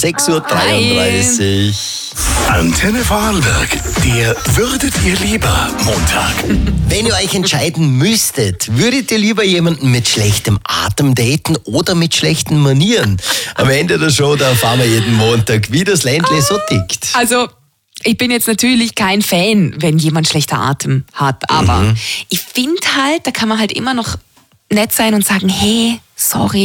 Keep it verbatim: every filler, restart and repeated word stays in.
sechs Uhr dreiunddreißig. Antenne Vorarlberg, der Würdet ihr lieber Montag. Wenn ihr euch entscheiden müsstet, würdet ihr lieber jemanden mit schlechtem Atem daten oder mit schlechten Manieren? Am Ende der Show, da erfahren wir jeden Montag, wie das Ländle so tickt. Also, ich bin jetzt natürlich kein Fan, wenn jemand schlechter Atem hat, aber mhm. ich finde halt, da kann man halt immer noch nett sein und sagen, hey, sorry.